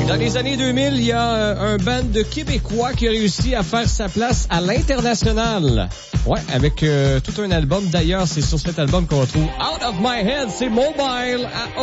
Dans les années 2000, il y a un band de Québécois qui a réussi à faire sa place à l'international. Ouais, avec tout un album. D'ailleurs, c'est sur cet album qu'on retrouve Out of My Head, c'est Mobile.